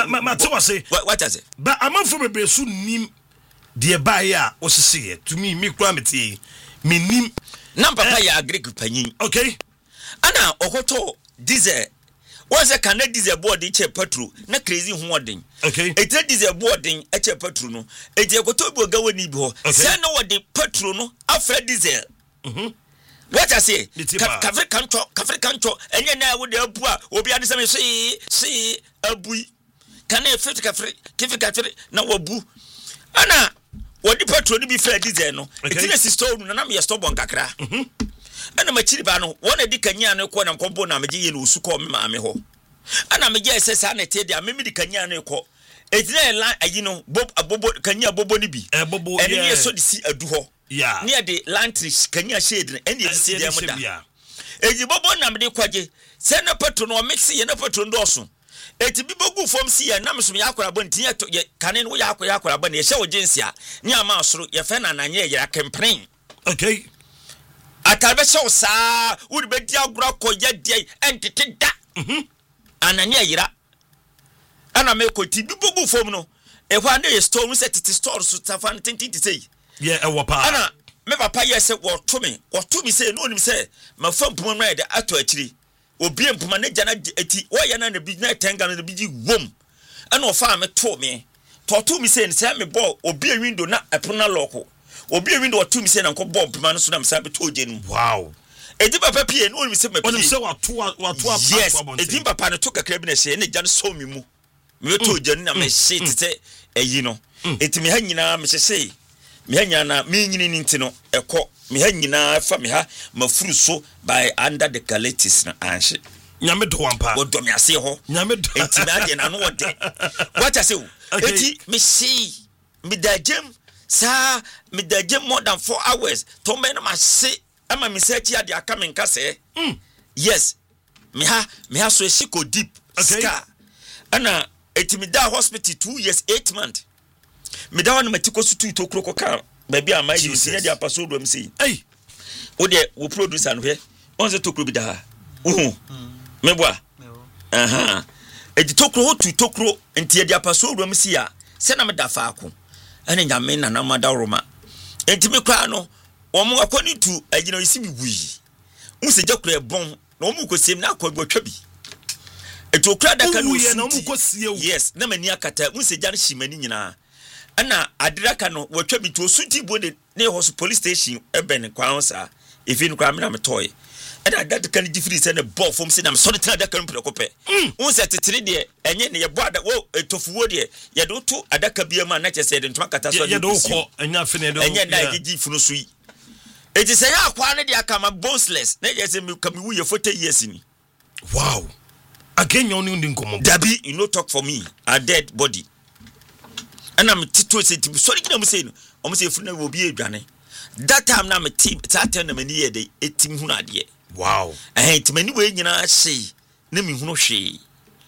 say what I say but I'm from a besu nim de baya o se to me kura meti me nim na papa ya agree panyin okay ana okoto diesel was a can diesel board che petrol na crazy hooding okay e diesel boarding e che petrol no e je okoto bi oga wani bi ho say na wode petrol no afra diesel what I say kafre kancho enye na wo de abu a obi ade say see abui can e fit kafre na wabu ana wodi petrol ni bi fra diesel no etina sister no na me stop on kakra ana machiri ba no wona di kanya no ko na nkombo na meje ye no usu ko me ma me ho ana meje esesa na te dia me di kanya no ko etina la ayi no bobo kanya bobo ni bi bobo ene ye so di si adu ho yeah near the lantrish kanya shade no ene ye si dia mo da eji bobo na me de kwaje se na petrol no mix ye na petrol ndoso eti bi bogu fom si ye na me so me yakora bo ntia ye kane no yakora bo na ye hye ogensi a ni ama asoro ye fe na nanye ye kempren okay atarbe show sa uri be dia gura ko ye dia entete da ananya yira ana me ko ti bi bogu fom no e hwa na ye store se titi store so tafan tinti say yeah e wapa ana me papa ye se wo to me say no nim say ma fam puma na de ato akiri obi empuma na jana eti wo ye na na bi na tenga na bi ji wom ana ofa me to me say me bo obi a window na epona lock obi a window to me say na nko bomb pima no so na me say be to jenu wow edi papa pie no nim say me onim say watu yes edi papa no to kakra bi na hye ne jana so me mu me to jenu na me hye tete eyi no eti me ha nyina me hye me hanya na me nyini ni ntino ekọ me hanyina fa me ha mafuru so by under the calatis na anhye nyame do wampa wodo me ase ho nyame do enti me ade na no wode what I say enti me see me dajem sa me dajem more than 4 hours to me na ma se ama me search ya de aka me nka se yes me ha so shiko deep ska ana enti me da hospital 2 years 8 months me da wan matiko su tu to kroko ka baby am I use ya de apaso do am say hey wo de wo producer no he on se to kro bi da me boa edi tokro ho tu tokro enti de apaso do am say ya se na me da fa ako ene nyame na na mada roma enti me kwa no omo akoni tu agina isi bi bui unse jakura e bon na omo ko sem na akwa twa bi eti okra da ka no omo ko sie yes na mani akata unse jan shimani nyina ana adraka no watwa bi to suti bode ne hospital police station eben kwansa efi no kwa me na me toy ana that kan gifri se na ball form se na me so de tana da kan prekope unse tetire de enye ne ye bo ada wo etofuwo de ye do to adaka bia ma na chese de ntoma kata so ye do ko enya fene do enye na gigi funu so yi eti se ya kwa ne de aka ma boneless na ye se me kam wu ye 40 years ni wow again you need nkomo dabi you no talk for me a dead body ana me tito se ti so de na me say no o me say funu na obi edwane that time na me team that time na me ye de etim hunu ade wow timani we nyina hye na me hunu hwe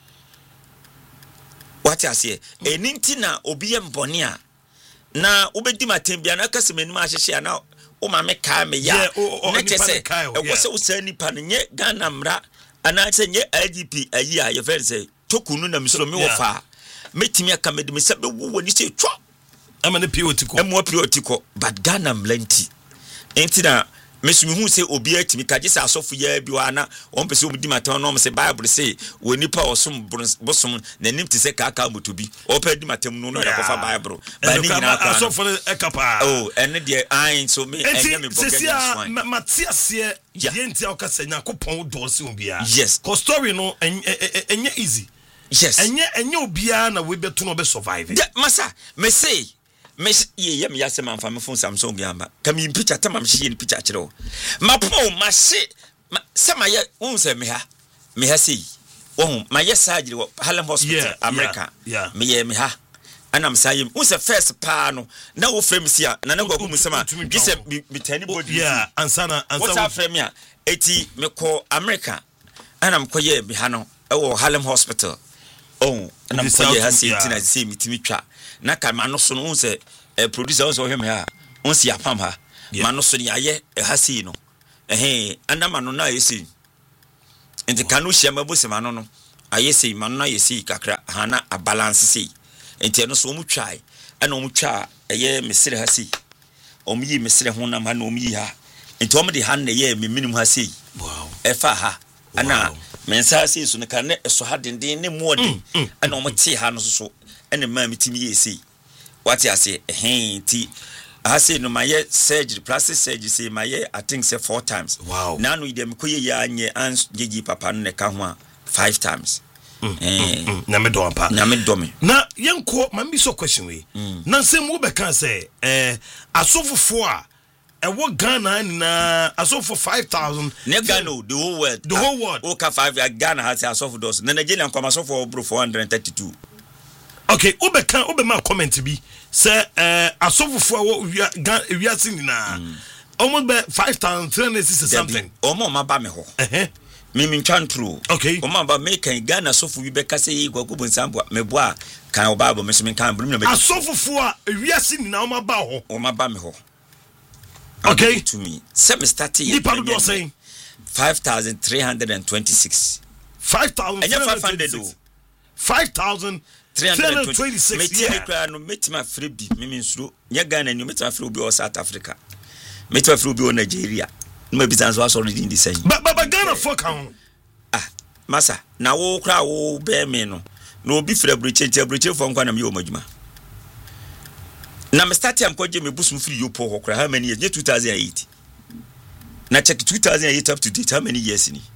what I say eninti na obi ye mbone a na obedi matem bia na kase manim ahyehye na o ma me ka me ya na chese e wo se wo sa nipa no nye Ghana mra ana se nye IGP ayi a ye fer se tokunu na misro me wo fa metimi aka me de me se be wo ni se twa ama ne piotiko emo piotiko but Ghana mlanti enti na mesumi hu se obi atimi kaje se asofu ya bi wa na on pese omdi matan no se Bible say woni pa osom bosom na nim te se kaka motobi o pa di matam no no yakofa Bible ba ni nyina ka asofu ekapa oh ene de ain so me enye me boga matiase yenti akasa nyakopon do se obia yes ko story no enye easy yes enye obia na we beto no be survive masa me say ye me yase man fa me phone Samsung bi amba kam yin picture tamam hye ni picture kire o mapo ma se sama ye won se me ha sei won ma ye surgery wo Harlem Hospital America me ye me ha anam sayim won se first pa no na wo frame sia na na gwagu musema bi se bi tani body ansana what's frame ya eti me ko America anam ko ye bi ha no e wo Harlem Hospital oh anam ko ye ha sei tina sei mitimi twa na ka ma no so no se producer o so hwem ha on si apam ha ma no so ni aye ha si no anama no na yesi enti kanu hia mabu se ma no ayese man na yesi kakra hana a balance sei enti no so mu twai ana mu twa eye mesire ha sei yi mesire ho nam ha na yi ha enti de ha na ye meminim ha sei wow efa ha ana mensa sei so ne ka ne so ha denden ne muode ana te ha no so ene ma mitimi yesi wati ase ti I say no my surgery, plastic surgery say my I think say 4 times. Wow. Now we dem ko ye anye ans gigi papa no ka ho 5 times. Na me do ampa. Na me do me. Na yenko ma me so question we. Na nsem wo be kan say asofofo a ewo Ghana na asofo 5,000. Ne Ghana the whole world. The whole world. O ka 5 Ghana has asofo dos. Na Nigeria come asofo bro 432. Okay, obe ma comment bi say asofofo a wo wiase nyina almost be 5,360 something. Omo ma ba me ho. Me chantro. Okay. Omo ba me kan Ghana asofo bi be kase yi gwagubo nsambo me bo a kan obabo me so me kan brum na me. Asofofo a wiase nyina omo ba ho. Omo ba me ho. Okay. To me. Sem starting. Ni pa do saying 5,326. 5,500. 5,326. Metia kra no metima free bi mensuro nya Ghana ni metima free bi o South Africa metima free bi o Nigeria no be bisanso aso ready in the same but Ghana for kan masa na wo kra wo be me no obi free abroche for nkwa na me o madwuma na me start am koje me busum free yo po kra how many years 2008 na check 2008 up to date how many years ni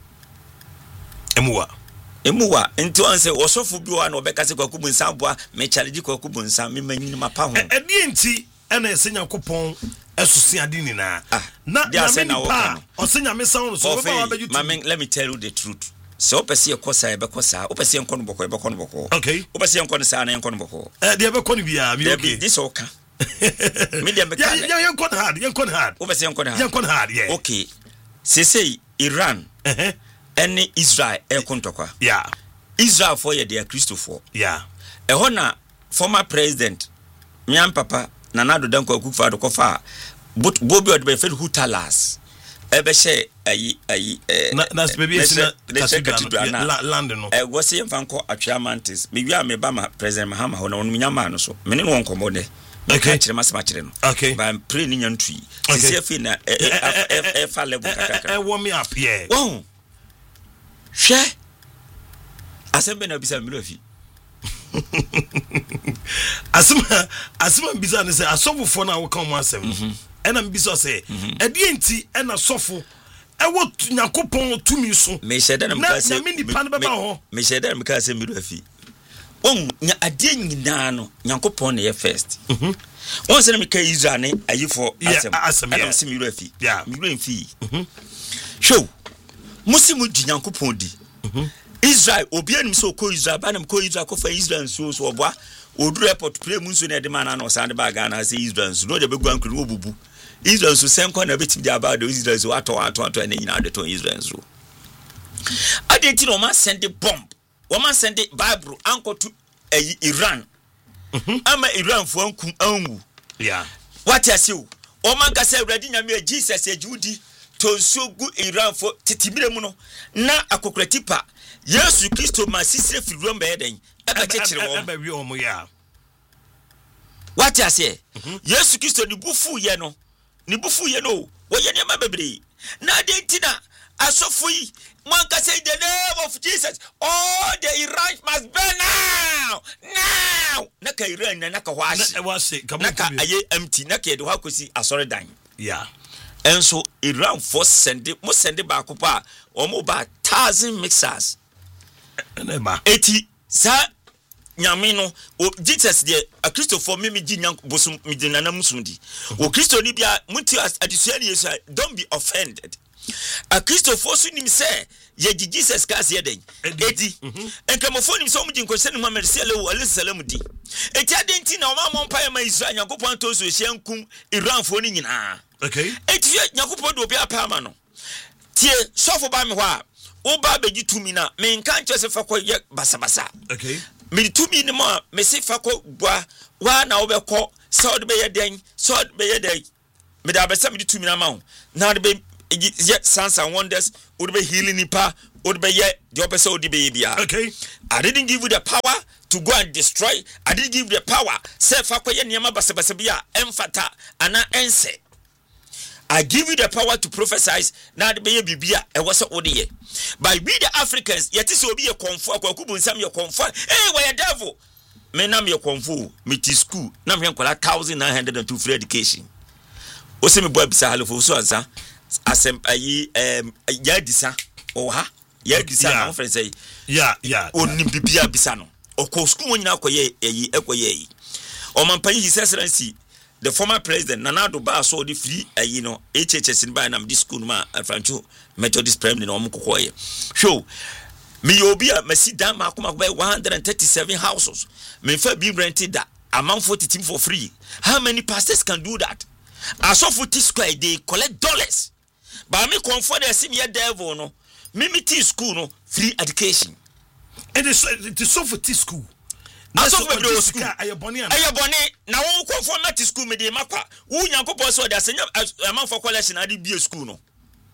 emuwa enti on say osofo bi wa na obeka se kwakubu nsamboa me challenge kwakubu nsam me manyi mapa ho edi enti ena esenya kopon esusi ade ni na me pa osenya me sound so ba wa beju let me tell you the truth so opese ekosa ebekosa opese enkono boko okay opese enkono sa na enkono boko de ebekono bia mi okay this oka media be kan ya enkono hard opese enkono hard yeah okay say Iran any Israel kontokwa yeah Israel for ye their Christopher yeah ehona former president miam papa Nanado Danko Akufo Addo kofa but bobi odbe fe hutalas ebe she ayi na baby esina cathedral land no go se mfanko atwamantis me wi a me ba ma president Mahama ho na wonu nyama no so me ne won komo de okay kire masema kire no okay ba pray ni nyantui se fi na fa level kakaka wo me up here oh hwe asembe na bisa milofi asema bisa ne say asofo na wo kan mo asem ena mbisa say edi enti ena sofo ewo Yakobon tumi so me sheda na mka say me sheda na mka say milofi on nya ade nyina no Yakobon na ye first on say na mka Israel ne ayifo asem ena se milofi milofi show musimu di Yakobon di Israel obianim so ko Israel banam ko Israel ko fa Israel so oboa oduru airport play mu so na de man na sand bag na say Israel so no de begu ankru no bubu Israel so senko na betim dia about Israel so ato na nyina de to Israel so adenti no ma send bomb o ma send Bible anko to Iran ama Iran fo anku yeah what you see o man ka say ready nyame Jesus ejudi to so gu Iran fo titimire mu no na akokratipa Yesu Kristo ma sisire firuo mba eden eba chechire wo eba wi omo ya what you say Yesu Kristo ni bufu ye no wo ye ne ma bebre na de ntina asofo yi man ka say the name of Jesus all the Iran must burn now na ka Iran na ka hwashi na ka aye empty na ka de hwa kosi asore dan yeah enso Iran for send back pa omo ba 1,000 mixers enema eti sa nyame no o Jesus de a Christopher me gi nyank bosum me di nanam sumdi o Christo ni bia muti adisua ni Yesu don't be offended a Christopher so nim say ye gi Jesus kas ye den edi enkamofo nim so mu gi nkose ni Muhammad sallallahu alaihi wasallam di eti adenti na o ma mon pa ma Israel Yakobon to so hyenkum Iran fo ni nyina okay eti Yakobon do obi apama no tie sofo ba me ho a o ba beji tumi na me nka nche se fa ko ye basabasa okay me tumi ni mo me se fa ko bua wa na wo be ko so de be ye den me da be se me tumi na ma ho na de be signs and wonders, would be healing nipa, would be yet the opposite would be bia. Okay. I didn't give you the power to go and destroy. I didn't give you the power. Say fakwaye niyama basabasabia emfata ana ense. I give you the power to prophesy. Now the baby bibia e was odiye. But we the Africans, yet is obi a comfort kwakubu nsam your comfort. Hey, why a devil? Me nam your comfort, me to school. Nam yan kola 1,902 free education. Ose me boy bisa halofo so ansa. Asem ayi yadisa. Oha. Yadisa na friend say. Yeah. Onim bibia bisa no. Oko school won nyina akoye yi. O man pan his excellency the former president Nana Addo Ba so the free HHS in by nam this school ma Franco Methodist Primary no mkokoye. Show me obi a mesi dan ma akoma by 137 houses. Me fa be rented that amount 40 team for free. How many pastors can do that? As of 40 square they collect dollars. But me comfort the senior devil no. Me school no free education. And it is so for school. Aso for school. Ayoboni na wo conform to school me dey makwa. Wo Nyankopon so dey asenya amount for collection ade bi school no.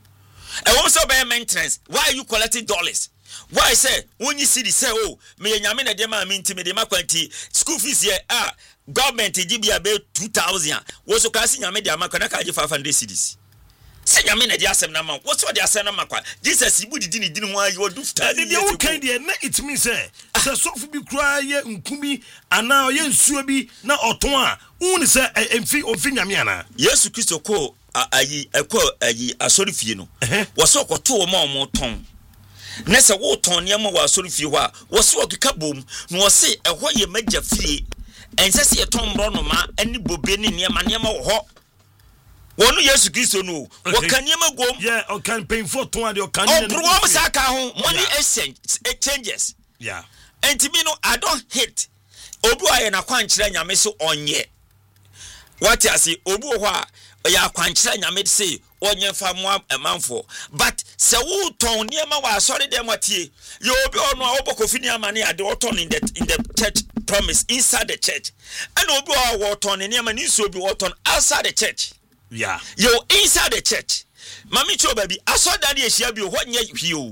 E wo so be maintenance. Why are you collecting dollars? Why say when you see the say oh me nyame na dey ma me nti me dey makwa nti school fees here government give be about 2,000. Wo so ka si nyame dey makwa na ka je 500 cedis. Say nyame na dey asem na ma. What's what dey asem na makwa? Jesus ibu di ho ayi wo do futa. Dey kind dey na it means say so fu bi kura ye nkumi ana ye nsuo bi na oton a uni say emfi ofi nyame ana. Yesu Kristo ko ayi asori fie no. Wo so koto wo ma o ton. Na se wo ton ne ma wo asori fie ho a wo so okeka bom no wo se ehwo ye magya fie. Ense se ye ton bro no ma ani bobe ne ne ma wo ho. Wonu Yesu Kristo no wo kan niema gom. Yeah, o kan painful ton ade o kan ne. O pro sa ka ho money exchanges. Yeah. Enti me no I don't hate. Obu aye na kwankyere nyame so onye. What you say obu ho a ya kwankyere nyame say onye fa mo amanfo. But se wo ton niema wa sorry dem watie. Ye obi ono a obokofi ni amane ade o ton in the church promise inside the church. And obi o ton niema ni so obi o ton outside the church. Yeah. You inside the church. Mami cho baby, I saw that ye bi ho nye hio.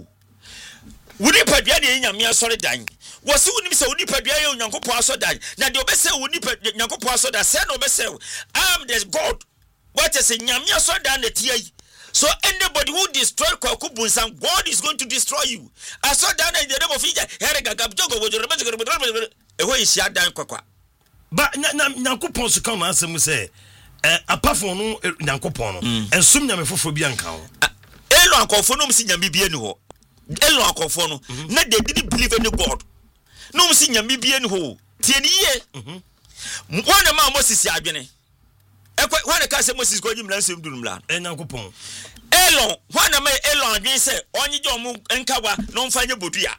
Wuni padua de nyame asore dan. Wose wuni se wuni padua ye Nyankopon asore dan. Na de obese wuni Nyankopon asore dan, say no obese I am the God. What is nyame asore dan na tie. So anybody who destroy Kwaku Bunsam, God is going to destroy you. Asore dan in the name of Ija, here gagab jogo wojo eho isia dan kwakwa. But Nyankopon so come answer mu say apart from no Nyankopon no ensum nyame fofo bi anka ho. Elo ankofo no msi nyame bi ani ho. Elo ankofo no na they didn't believe in God. No msi nyame bi ani ho. Tie ni ye. Wona ma Moses adwene. Ekwa wona ka se Moses ko nyimla nsem duru mla. Nyankopon. Elo wona ma Elo adwene se onye je omu nkawa no mfa nye bodua.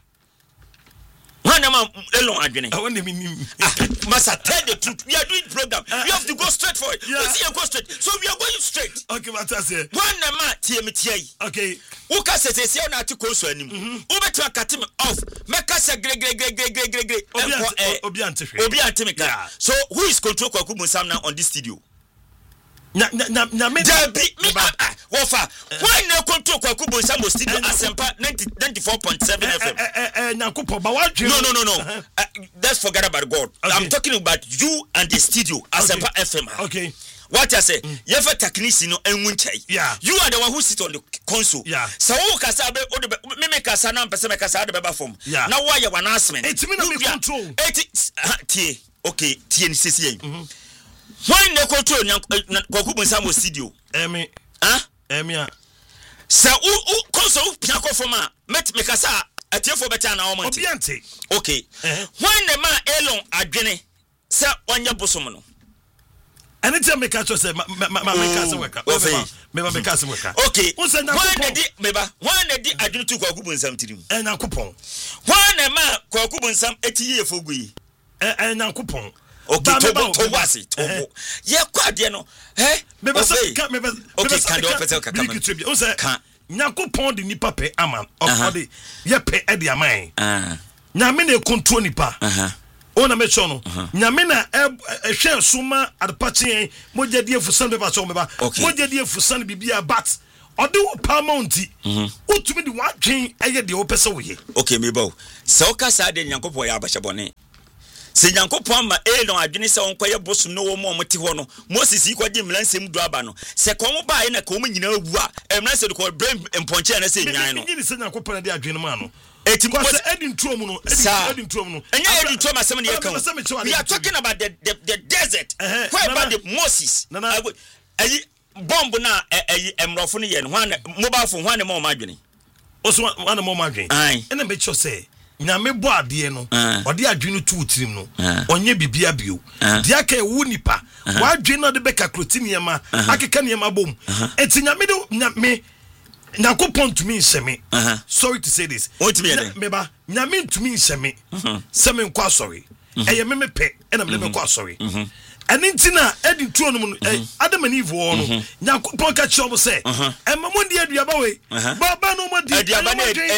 Wona ma Elo adwene. I want me Masa tell the truth. We are doing program. We have to go straight for it. Yeah. We see you go straight. So we are going straight. Okay, what I say. Wona ma tie me tie. Okay. Uka se na ati so anim. Ubeti akate me off. Meka se gre. Obi antehwe. So who is control Kwaku Bunsam now on this studio? Me Wofa. Why no control Kwaku Bunsam studio Asempa 94.7 FM? Nyankopon ba wa dwe. No. Let's forget about God. Okay. I'm talking about you and the studio Asempa FM. Okay. What I say, you have a technician no enwunchai. Yeah. You are the one who sit on the console. Yeah. So who kasa be me kasa na mpese me kasa de beba form. Yeah. Now why you announcement? It's me no me control. Tie. Okay, tie ni sisi yen. Why no control Kwaku Bunsam studio? Emi. Emia. So who console piako form a met me kasa atie for better na omo. Obiante. Okay. When the man Elon adwene se onye bosom no. Anytime me catch say me case weka. Me case weka. Okay. When the adwene to Kwaku Bunsam tirim. Nyankopon. When the man Kwaku Bunsam etiye fogui. Nyankopon. Okay, to wasi to. Ye kwade no. Me be say okay, can do person ka come. O say Nyankopon de nipa pe aman. Of the ye pe e de aman. Nyame na control nipa. Ona me cho no. Nyame na ehwe suma adpache moja die fusan be ba so me ba. Moja die fusan bibia but ɔde wo paramount utumi de wadwen ɛyɛ de wo pese wo ye okay me bo se o ka sa de nyankopɔ ya abahye bɔne se nyankopɔ ma no adwene se onkoye bosum no wo mo mte ho no Moses yi kwaje mlansem du aba no se kom ba ye na kom nyina wu a mlanse de ko brain mponche na se nyan no ni se nyankopɔ na de adwene ma no eti because edin tuom no enya edin tuom asem ne yeka we are talking about the desert where about the Moses ayi bomb na ayi emrofo no ye no mobile phone hwan ma o ma adwene oso wan ma o ma adwene ena be cho say nyame bo ade no ode adwene tu tirim no onye bibia bio dia ka ewu nipa wa adwene no de be kakroti niema akeka niema bom eti nyame de nyame nakopon to me nseme sorry to say this meba nyame to me nseme seme nkwa sorry eye me pe ena me nkwa sorry anintina edi tuo no adam and eve no nyakopon ka che obo say e mamon di aduaba we baba no mo di aduaba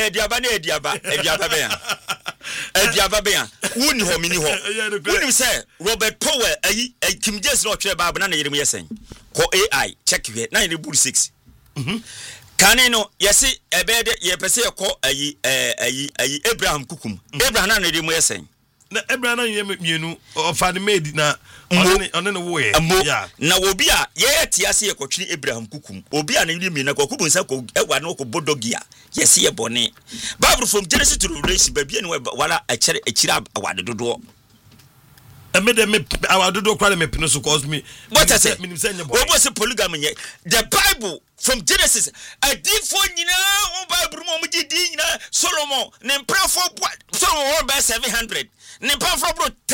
be ya woni ho mini ho woni say Robert Powell ayi Kim James no twere baba na yerem yesen ko AI check here na yere buru 6 kaneno yesi ebede ye pese ko ayi Abraham kukum Abraham na yerem yesen na Abraham na yem mienu ofa de made na one no wo ye na obi a ye tiase ye kotwe Abraham kukum obi a na yiri mi na kukum nsa ko ewa na ko bodogia yesi ye bone Bible from Genesis to Revelation ba bia ne wala akira awade dodo emede me awadodo kwale me pino so cause me what I say obo se polygamy the Bible from Genesis a different nyina on Bible mo di nyina Solomon ne mprafo Solomon by 700 ne mprafo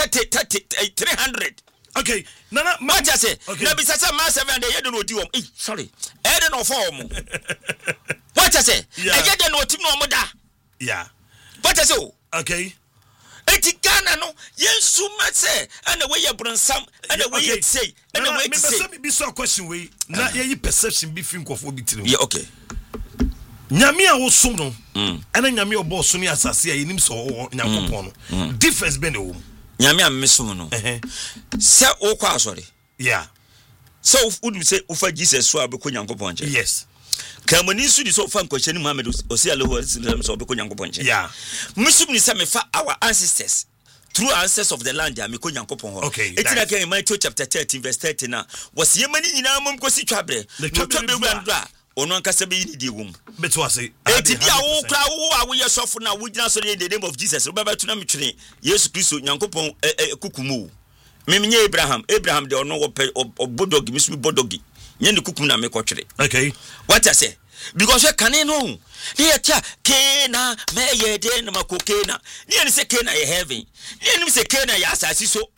300 okay nana what I say na bi sasa ma 700 ye do odi wom sorry e de no form what I say e ye de no tim no mo da what I say okay eti Ghana no yensu mase ana we ye bronsam ana we ye say ana we say me be so question we na ye perception be fin kofo bi tirim yeah okay nyame a wo som no ana nyame obo so ne asase a yenim so nyakopon no difference be ne wo nyame a mesom no se wo kwa asore so would say ufa Jesus so abeko nyankopon nche yes kamani su di so fa nkwachani Muhammad osi Allahu sallam so obeko nyankopon nche musum ni se me fa our ancestors through ancestors of the land ya me ko nyankopon ho etina kan Matthew chapter 13 verse 30 na was yemani nyina mom ko si twabre no to be gwandra ono ankasa be ni di wom beto ase eti dia wo kra wo a wo ye sofo na wo gina so in the name of Jesus wo ba tu na metwene Yesu Kristo nyankopon kukumu memnye Abraham de ono wo bodogi misumi bodogi nyene kukum na me kotwere okay what I say because we can no here tia kena me ye de na makokena ni say kena ye heaven ni say kena ya asasi so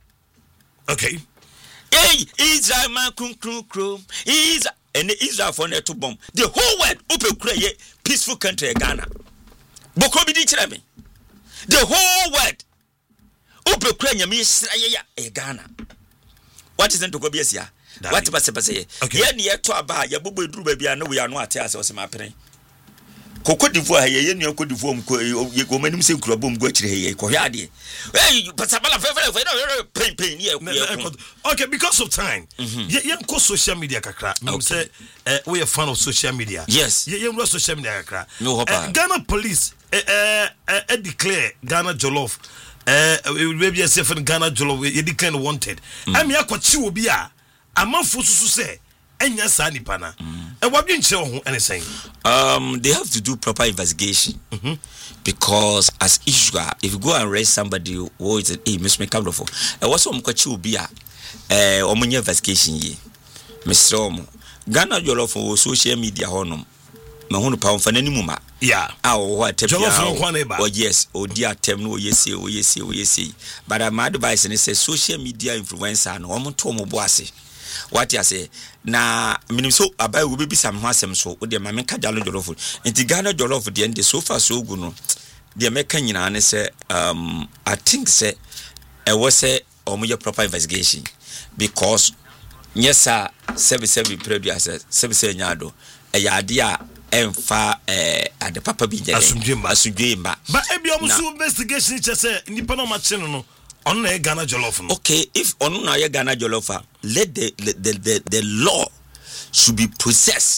okay hey Israel man krum Israel for net to bomb the whole world open kura ye peaceful country Ghana boko bi di kire me the whole world open kura nyame Israel ye Ghana what is into go be asia what pase ye ni yeto aba ya bobo eduru ba bia na we anu ate ase o se mapere Koko d'Ivoire ye nua Koko d'Ivoire mko ye go manim se nkura bom go akire ye ko hwe ade pasabala pen ye okay because of time ye ko social media kakra me say we a fan of social media yes ye social media kakra no Ghana police declare Ghana Jollof we be say for Ghana Jollof ye declare wanted am ya kwachi obi a amanfo susu say enya sa nipa na wadwe nche ho ene sen they have to do proper investigation because as Israel if you go and arrest somebody who is Miss Mekabdofo was some kwachi obi a omunye investigation ye Mr. Omo Ghana Jollof for social media honom me hunu pa mfa nanimu ma what oh yes oh dear tem no yes but my advice and say social media influencer no omo to mo boase what you say na minim so abai wo be sam ho asem so wo de ma menka Ghana Jollof enti Ghana Jollof de ende so far so gu no de meka nyina ne say I think say e was say omo proper investigation because yes service producer service nyado e yade a emfa ade papa bi je asudwemba but ebi omo so investigation che say nipa no ma che no on na Ghana Jollof no okay if on na Ghana Jollof let the law should be processed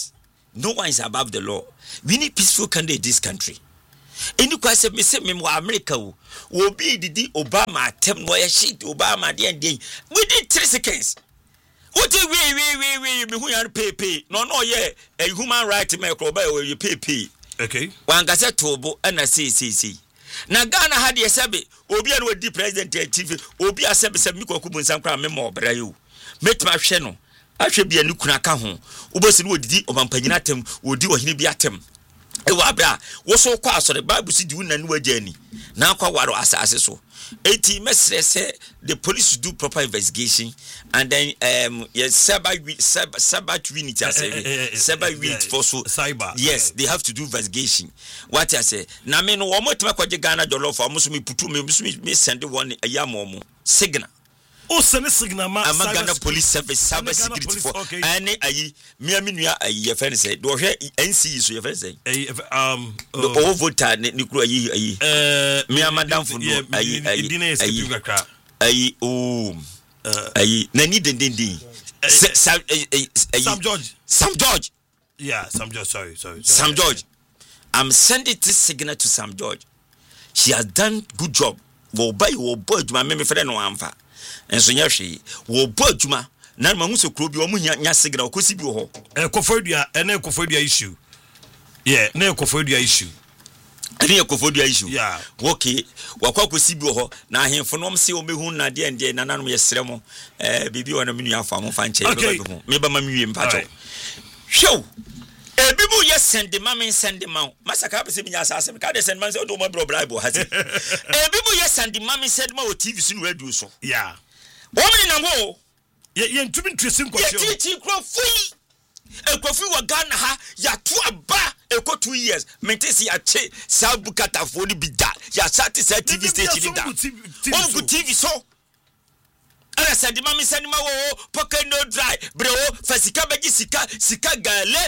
No one is above the law. We need peaceful country in this country. Any question me say me America will be the Obama attempt no shit Obama the end within 3 seconds. What we me who yan pay no yeah a human right me ko ba you pay. Okay. Wan ga say tobo na see. Na Ghana had ye sebe obi an wadi president TV obi asebe se mi kwaku bunsan kra me mo bra you. Metma hwe no. Ahwe bia ni kuna ka ho. Obosi no odidi obampanyina atem odi ohine bi atem. Ewa abra wo so kwa asore Bible si di wunani wajani na kwa waro asase so. Eti mesre say the police do proper investigation and then cyber unit for so cyber. Yes, they have to do investigation. What I say na me no wo motima kwaje Ghana jollof amuso me putu me send one ayamomo signal. O send signal ma Ghana police service cyber security for any ayi me nua ayi ye friend say do hwe NC so ye friend say the voter ni kru ayi me madam for no ayi na ni den Sam George yeah Sam George sorry Sam George. I'm sending this signal to Sam George. She has done good job. Wo buy wo boy djuma me friend no amfa enso nya hwe wo boy djuma na ma hu se kro bi o mu nya signal kosi bi ho ekofodua ene ekofodua issue yeah na ekofodua issue ani ekofodua issue yeah okay wakwa kosi bi ho na ahemfo no mse o mehu na de ende na nanom ye sremo bibi wona menu afa mo fa nche be ho me ba ma miwie mpacho show ebibu ye send ma masaka be se binya asase me ka de send man se do mo bribe ha se ebibu ye send ma send ma o TV so no radio so yeah wo me na wo ye ntumi ntwese nkwasio ye ti krofui ekrofi wa Ghana ha ya to aba eko 2 years mentesi ya che sabukata foni bida ya sati sa TV station da wo ku TV so ala send ma wo pocket no dry bro fasika beji sika gale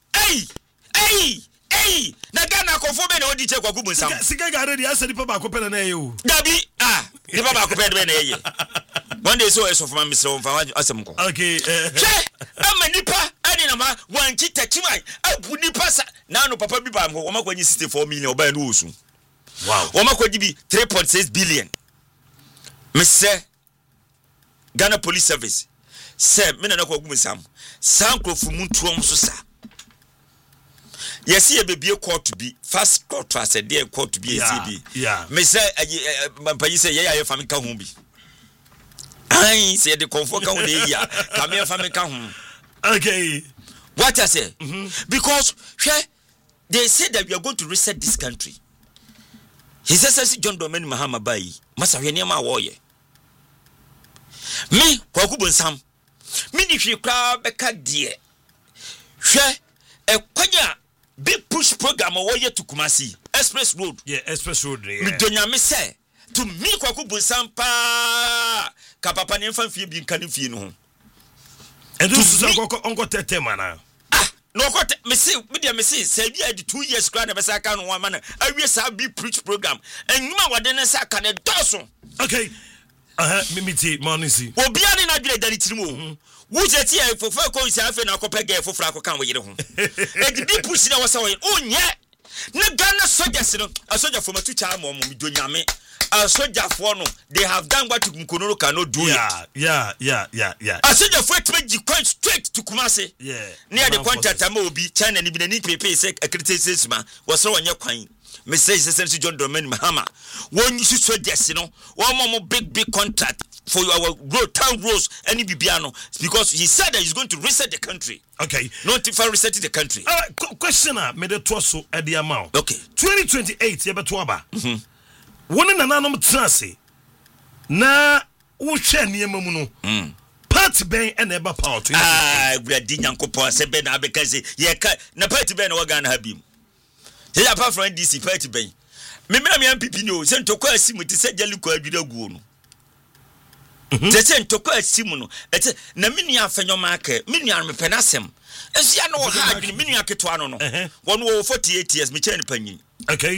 Hey, na Ghana kofo be na odi che kwaku bunsam. Sika ga ready asadi pa ba ko pele na ye o. Dabi, di pa ba ko pele na ye. One day so eso for Mr. Onfa asem ko. Okay. Che, amanipa ani na ma wanki tachimai. Abu nipa sa. Na no papa bi ba mo, o makwanyi 64 million oba na osu. Wow. O makwanyi bi 3.6 billion. Mr. Ghana Police Service. Se me na kwaku bunsam. Sankrofu muntuom so sa. Yes, ye be court be fast court as a dear court to be a yeah. Me say, Pay say, yeah, your family come home. I say the comfort come here, come here, family come home. Okay. What I say? Because they said that we are going to reset this country. He says, John Domen Mahama Bai, Masarianima warrior. Me, Kwakubun Sam, Mini crowd Becca dear. A kwanya big push program away to Kumasi Express Road. Yeah, Express Road. Me donya me say to me kwaku bunsam pa kapapa ne mfa fie bi kan fie no. And this is onko tete mana. No ko me say say bi adi 2 years kra na be say kan one man awie sa big push program. Enuma wade ne say kan e doso. Okay. Mimiti monisi. Obi ani na dwele dari tirimo. Wuje ti e fofa ko isi afa na akopɛ ge fofra akokan wo yire ho. E di push na wasa wo onye. Na Ghana soldiers no, soldier for matu cha mo midonyame. Soldier for no, they have done what Nkonoro cannot do. Yeah. Soldier for it make quite straight to Kumasi. Yeah. Near the contact obi China ni bi ni pepe se accreditation ma was so onye kwan. Me say Senator John Domen Mahama. When you soldiers no, one more big contract for our road, town roads, any Bibiano, because he said that he's going to reset the country. Okay. Not if I reset the country. All right, questioner, made the torso at the amount. Okay. 2028, Yabatuaba. One in an anonymous transi. Na, Ushan Yamamuno. Party Ben and Eba Power. We are Dinyanko Power, Sebena, because ye can't, na Party Ben or Gan Habim. They are apart from DC Party Ben. Maybe I'm Pipino, sent to question with the said Jaluko Guno. They sent to question Simono. It's na minia fenyomarke, minia me penasem. As ya no hard, minia ketuano. 148 years, me chain penny. Okay.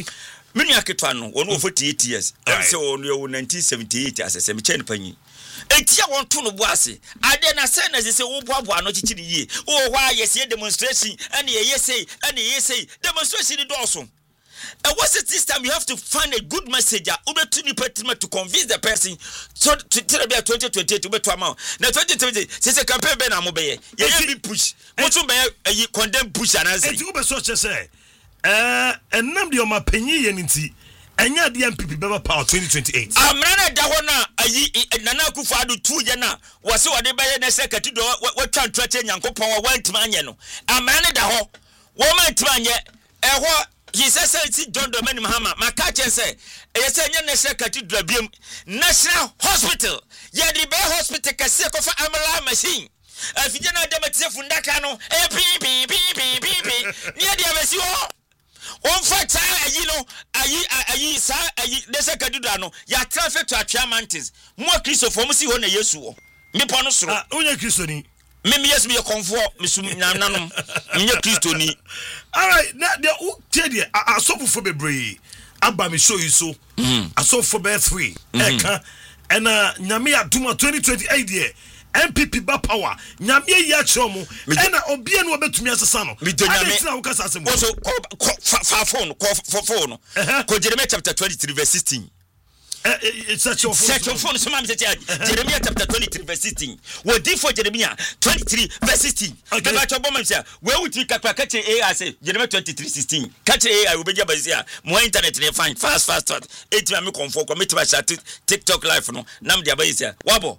Many aketwa one 48 years. I say on your 1978 as a semi-chain penny. Etia won to no boase. Ade na say na say wo boabo no chichiri ye. Oh why yes demonstration and yes say demonstration the doorso. And what's it this time you have to find a good messenger to convince the person so to tell about 2028 to be to amount. Now 2020 since a campaign ben amobeye. You be push. What to be condemn push and answer. You be so say and name the my penny yeniti. Enya the MPP Beba Power 2028. Amrana dahona ayi Nana Akufo-Addo 2 ye na wase wode baye na secretary do what try to Nyankopon wa ntmanye no. Amrana daho wo ma ntmanye ehwo he says John Dramani Mahama maka che say e say nya na secretary do abiem National Hospital ye the be hospital kase ko fa amala machine afije na demate fundaka no pi ni dia besi ho on fata ayi no ayi sa ayi dese kadudra no ya traffic to Atwea Mountains mo Christopher mo si ho na Yesu wo me po no soro onye Kristo ni me yes me konfo me sum nanom me Kristo ni. All right now the tell asofo bebre aba me show you so asofo be 3 eka and nyame aduma 2028 there MPP ba power nyame ya chomo ena obie no obetumi asesa no tina wo kasa asem so fa phone ko Jeremiah chapter 23 verse 16 it's such a phone so mam say Jeremiah chapter 23 verse 16 we di for Jeremiah 23 verse 16 okay ba chobo mam say we wuti kakra ka che AI say Jeremiah 23:16 ka che AI we be jaba say mo internet dey fine fast etima me comfort ko metima chat TikTok live no nam dia ba say wabo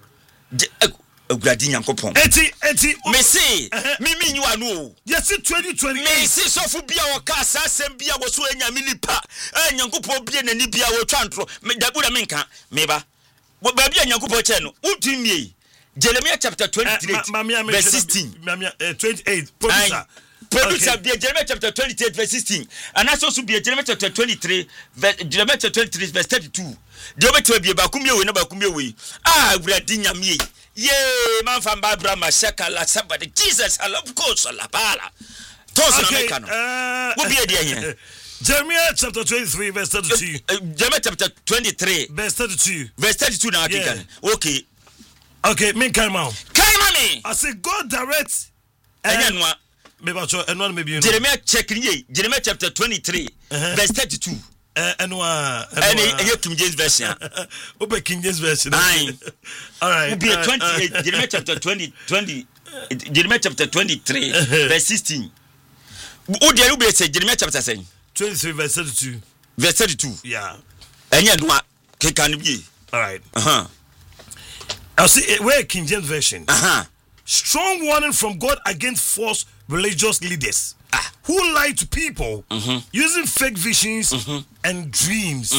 Ogadi Nyankopon. Eti me say me nyu anu. Yes 2020. Me say so fu bia wo ka asasem bia wo so anya me nipa. Nyankopon bia nani bia wo twantro. Me dabura me nka me ba. Wo ba bia Nyankopon che no. Utumie. Jeremiah chapter 23 verse 16. 28 Producer bia Jeremiah chapter 28 verse 16. And also bia Jeremiah chapter 23 Jeremiah chapter 23 verse 32. De obeto bia ba kumie we na ba kumie we. Ogadi nyame. Yeah, man from Barbara Masaka la somebody. Jesus, I love course la bala. Toss America. What be idea here? Jeremiah chapter 23 verse 32. Jeremiah chapter 23 verse 32. Verse 32 now again. Okay, me Kaimao. Kaimami. I say God directs Enyanwa. Maybe Jeremiah Jeremiah chapter 23 verse 32. And King James version. Open King James version. All right. Be 28 Jeremiah chapter 20 Jeremiah chapter 23 verse 16. Who dare you be say Jeremiah chapter 23 verse 32. Verse 32. Yeah. Enyanwa can be. All right. I'll see where King James version. Strong warning from God against false religious leaders who lie to people using fake visions and dreams.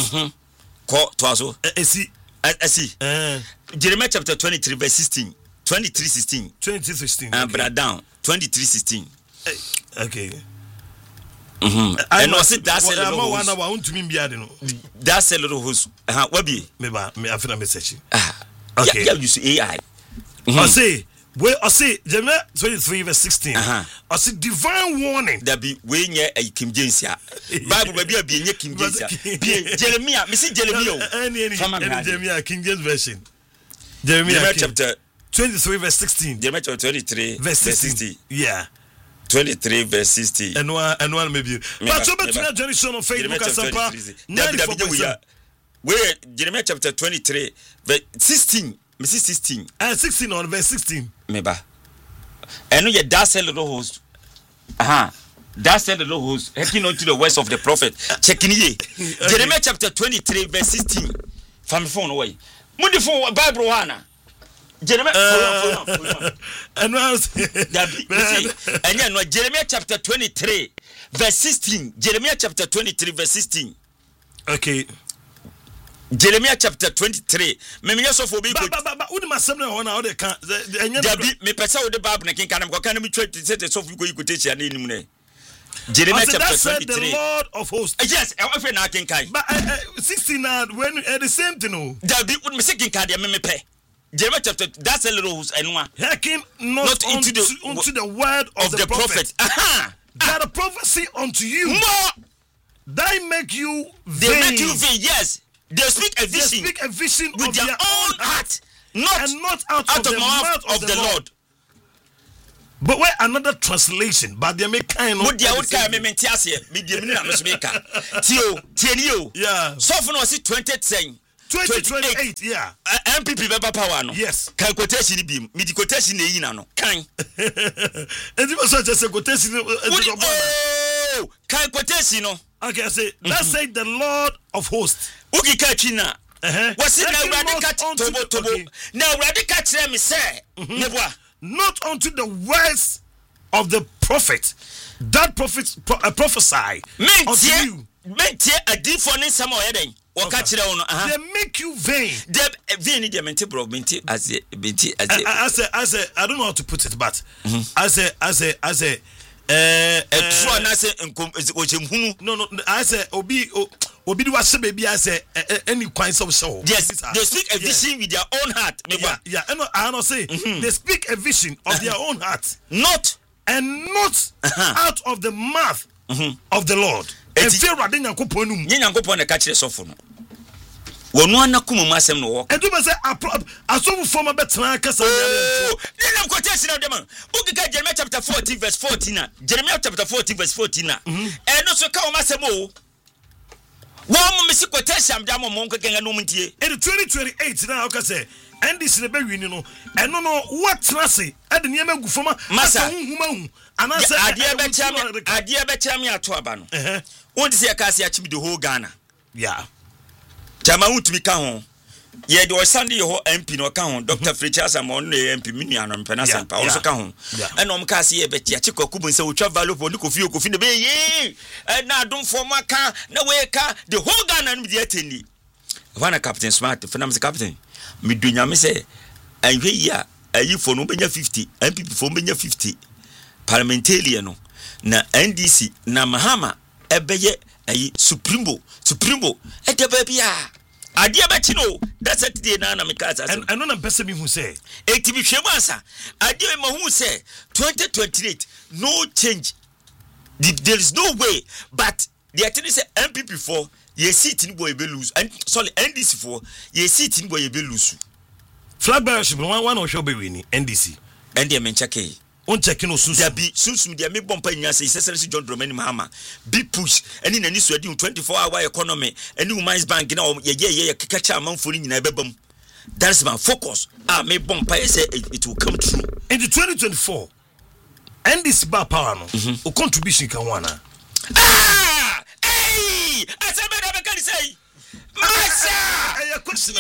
I see. Jeremiah chapter 23 verse 16. 23:16. 23:16. But down 23:16. Okay. I know sit that's a little one hour want to me no. That's a little host. What be? Me after message. Okay. Yeah, you see AI. I say where I say Jeremiah 23 verse 16. I say divine warning. That be we near a King James ya. Bible be near King James ya. Jeremiah, me see Jeremiah. Jeremiah King James version. Jeremiah chapter 23 verse 16. Jeremiah chapter 23 verse 60. Yeah. 23 verse 60. And one maybe. But so better generation on Facebook Asampa. Where Jeremiah chapter 23 verse 16. Me see 16. 16 on verse 16. Meba. And you that's a little host. That's a little host. Hearkening unto the words of the prophet. Checking ye. Jeremiah chapter 23 verse 16. From phone away. Mundi phone Bible wana. Jeremiah and Jeremiah chapter 23 verse 16. Jeremiah chapter 23 verse 16. Okay. Jeremiah chapter 23. Me so for people. But who the assembly on how they can. Me pesa wo the Bible na kin kan am kan me try to say so for you go take ya name ne. Jeremiah chapter 23. The Lord of hosts. Yes, I na kin kai. But 16 when the same thing no. Dabi would me say kin kai me pe. Jeremiah chapter that's a little host and one. Hearken not unto the word of the prophet. That a prophecy unto you. More They make you vain. They make you vain, yes. They speak a vision. They speak a vision with of their own heart, not out of the mouth of the Lord. But where another translation, but they make kind of. Yeah. So for us, 2028, yeah. MPP Baba Power, no. Yes. Can quotation be me the quotation no. Kind. And it was such a quotation. Oh, can quotation no. Okay, I say, let's say the Lord of hosts. Uki Kachina. What's it now? Radical now, radical me say, not unto the words of the prophet. That prophet prophesy unto you. A deep for some more heading. They make you vain. Vain is mente bro. Mente as a I don't know how to put it, but as a no I say obi do was baby I say any kind of show. Yes, they speak a vision with their own heart. Yeah, I know say they speak a vision of their own heart, not out of the mouth of the Lord. And fear rade Nyankopon num. Nyankopon na ka kire sofo no. Wonu anakum masem no wo. And do say asofu former betra kasa nyame. Nina quotation of them. Ukika Jeremiah chapter 14 verse 14 na. Jeremiah chapter 14 verse 14 na. No so ka o masem o. Wo me si quotation am mo nkenga no mtie. In 2028 na o ka say NDC na be wini no. Eno no what trase e de niam agu foma masa hunhuma hu. Anase adie be chami ato aba no. Won dey say ka say achimi the whole Ghana. Yeah. Chama utumi ka ho. Ye de Sunday ho MP no ka ho. Dr. Fritchas am on MP mini anom pena sampa. Also ka ho. Eno m ka say ye be tia chikoku bu say utwa value for kofi ne be ye. Na adom for maka na we ka the whole Ghana no be attend. Wana Captain Smart fenam say captain. Me do nyame say anhwe yi a ayi for no benya 50, MPP for benya 50. Parliamentarian no na NDC na Mahama ebeye ayi supremo e de ba bia ade ba chi no that Saturday na me ka say and no person me who say eti bi hwemu asa ade ma hu say 2028 no change. There is no way, but the attorney say MPP for ye seat in boy be lose and sorry NDC for ye seat in boy be lose. Flag bearership one or show be winning NDC and they men check on checking no soon. There be soon there me bomb nya say Excellency John Dramani Mahama big push and in any so 24-hour economy and new mines bank na ye catch a man for nyina bebam. That's my focus. Me bomb say it will come true in the 2024 NDC bar power no o contribution kan wana hey I said me can say masa question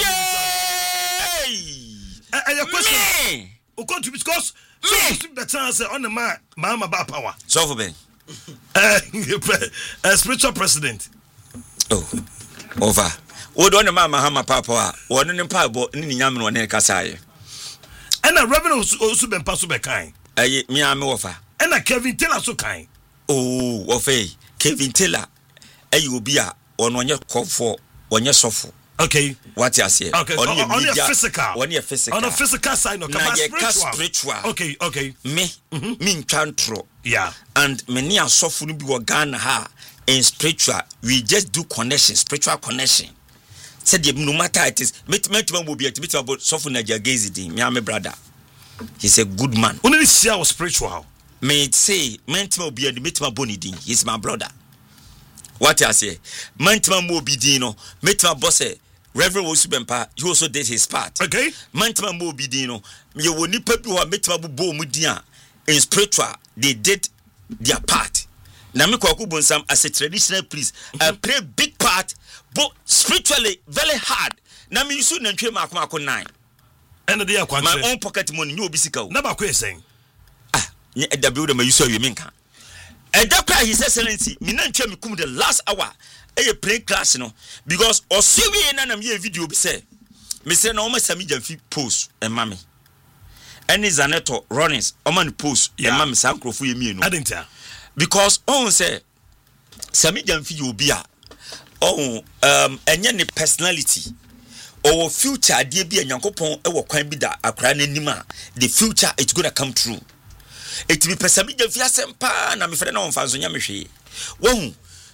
a question o contribute because so better say on the Mahama bar power so for ben spiritual president over o do on the Mahama power o no pa bo ni nyame no ne kasa ye and a revenue also been pass be kind me am wofa and a Kevin Taylor so kind wofa Kevin Taylor obi a ono onye kofo onye sofo. Okay. What you say? Okay. On your physical. On your physical. On a physical side, no. Come spiritual. Okay. Me chantro. Yeah. And many are sofo no bi wo Ghana ha in spiritual. We just do connection, spiritual connection. Said no matter it is. Metima will be at about sofo na jagezi din. Me am brother. He's a good man. Only share was spiritual. May it say metima will be at metima boni din. He's my brother. What I say, Mantima Mobidino, Metima Bosse, Reverend Wosubempa, he also did his part. Okay, Mantima Mobidino, you will need people who are Metima Bo Mudia in spiritual, they did their part. Namiko Kubonsam as a traditional priest, I play big part, but spiritually very hard. Nami you soon and Mako 9. And the day my own pocket money, you will be sick. Never quit saying, the builder may you saw you mean. And that cry His Excellency, me nanche me kum the last hour play class no because osiwe na me video be say me say na o ma sami jamfi post e mame any Zaneto Rollins o man post e mame san krofo ye mienu adenta because on say sami jamfi you be a enye ne personality or future de bi Nyankopon e wo kwan bi da akra na nima the future it's going to come true. It be pesami de fiasem pa na me fere na onfa so nya me hwe. Wo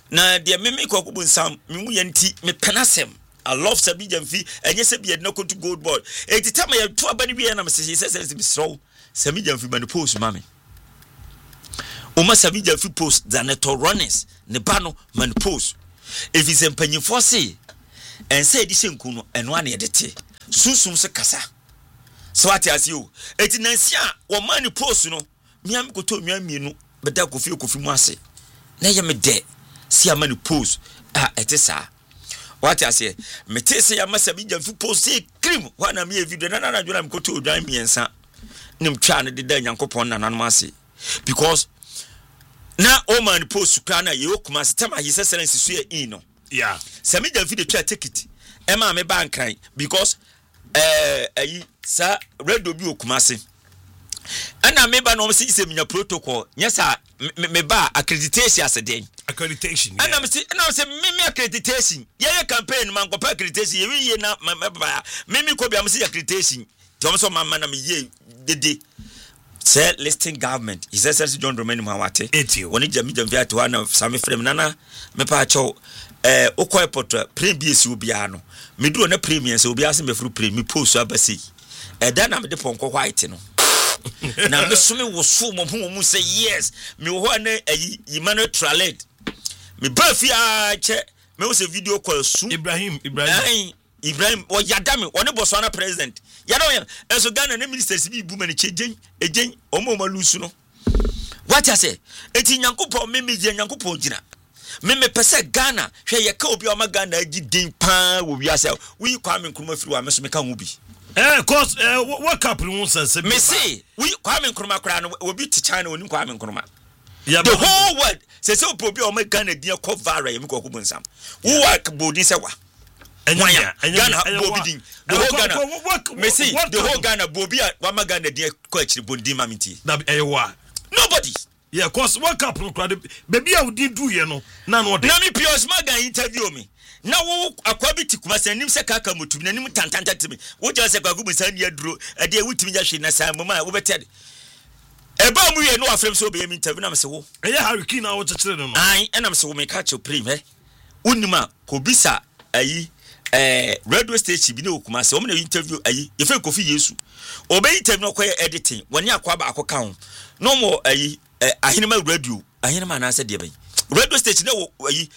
na de meme kwakubu nsam memu yanti me penasem I love Sabi Jamfi and yes be no go to gold board e ti tama ya to abani bi na me se be strow Sabi Jamfi ban post mame Oma Sabi Jamfi post Zaneto runners ne bano man post if is empanyifo se en say edition kuno eno ane yedete susum se kasa so ati asio eti nansi a wo man post no miam koto miam mienu beda kofi mu ase na ye me de si amani post etisa what I say me te say am Sabi Jamfi post say cream wana me video na dwona me koto odwan miensa nim twa ne de Nyankopon nanan ase because na o man post kra na ye okuma sistema his excellency so ye no yeah Sabi Jamfi de twa ticket e ma me ban kan because ayi sa radio bi okuma se ana me ba no se minya protocol nyesa me ba accreditation as den accreditation yeah. And I'm say me accreditation ye campaign man go pa accreditation ye na ba me ko bi am say accreditation to so man na me ye dede say listing government is essence John Romani Mawate woni jami ato na same frame nana me pa cho okoi portrait previous obia no me do na premier say obia se me furu premier post abasi dan na me de ponko white no na me so me wo so mo say yes me wo na Emmanuel Tralet me ba fi a che me wo se video call su Ibrahim o yadame one Botswana president yadam enso Ghana na ministers bi bu mani chejen ejen omo malusu no what I say eti Nyankopon me je Nyankopon gina me pese Ghana hwe ye ka obi o ma Ghana agi din pa wo wi ase we Kwame Nkrumah firi wa me so me ka ho bi cause what happen won sense me say we Kwame Nkrumah kra no obi ti China oni Kwame Nkrumah yeah, the whole world say obi o ma Ghana din ko viral ye me ko kubonsam wo work body say wa Ghana Bobidin the whole Ghana me see the whole Ghana Bobi wa ma Ghana din ko achiri bondi mamiti nobody yeah cause what happen baby I did do you know na no na me pios maga interview me na wo akwabi tikuma se nim se kaka motum na nim tantantantime wo je se kwagu busan ya duro ade e wutimi ya hwe na sa mama wo betede e ba mu ye no afrem so be interview na me se wo e ya hariki na wo chechire no ai e na me se wo me ka che prim unima ko bisa ayi radio station bi na okuma se wo me interview ayi e fe Kofi Yesu obe interview no koye editing woni akwa ba akoka ho no mo ayi ahinema radio ahinema na se de ban radio station na wo ayi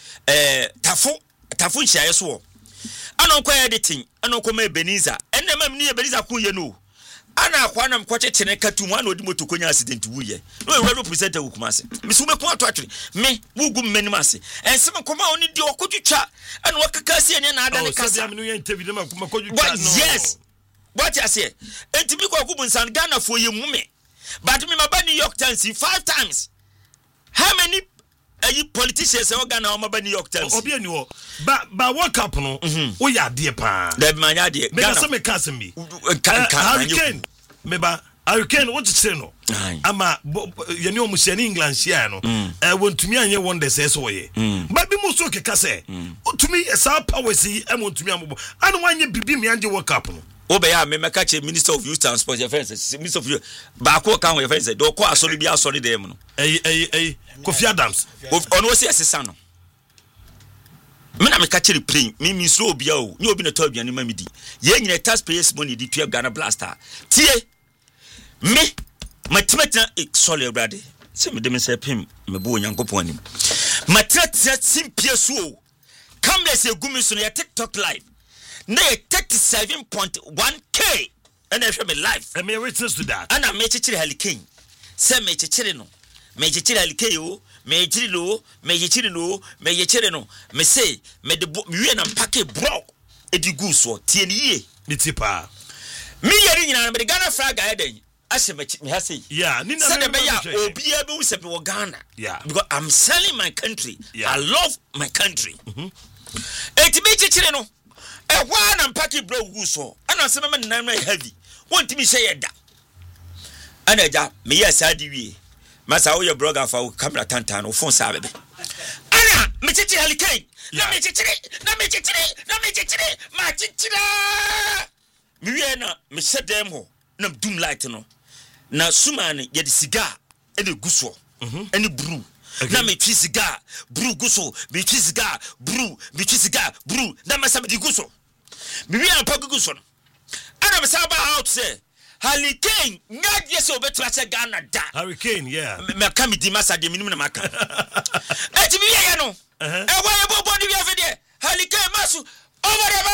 tafo nchiaye so ana koye editing ana ko ma Beniza enne mam ni Beniza ko ye no ana akwa na mkwache chene katu mu ana odi motokonya accident wuye no radio presenter okuma se misume ko ato atwere me wugu mmenim ase ensem koma oni di okotwitwa ana wakaka se ene na ada ne kasa yes what I say enti ko akubu nsan Ghana for ye mume but me maba New York Times 5 times how many politicians say Ghana o maba New York Times obi ani wo ba what up no wo ya de pa da ma ya de Ghana me kasem bi Hurricane me ba Hurricane what you say no ama ye ni o mu share England share no wontumi anye wonder say so ye ba bi mu so keka say otumi sa power si e wontumi ambo anu wanye bibi me anje world cup no obeya me meka che Minister of Youth Transport your friends Minister of Youth ba ko kan your friends do ko asori bi asori dem no Kofi Adams ono wo se asesa no me na meka che plane me mi so obia o ni obi na to aduane ma midi ye nyina taxpayers money di tua Ghana Blaster tie me matematina solid brother se me dem se pim me bo Nyankopon anim matematina simpie so camera egumi so na TikTok live na 37.1k and I show me life and me witness to that and I me chichire Hurricane say me chichire no me chichire Hurricane o me chichire no me say me de we na pack bro edigu so tie ni ye ni tipa me yeri nyina me de Ghana flag aden ase me ha say yeah ni na say be ya obi e be wo se be Ghana yeah because I'm selling my country I love my country eti me chichire no why na mpaki bro gu so ana se me nan na heavy won't me say da ana ja me yes adi wie masa wo ye blogger fa camera tantan wo phone sa bebe ana me chichi Hurricane na me chichi me wie na me sedem ho na doom light no na suma ne ye de cigar e de gu so ene brew na me twi cigar brew guso me twi cigar brew na me sabedi guso me wi ampa guso ana me saba out say Hurricane not yes obetra che Ghana da Hurricane yeah me ka me di masa de minimum na maka eti me ye no e wa ye bobo ni wi afede Hurricane masu over the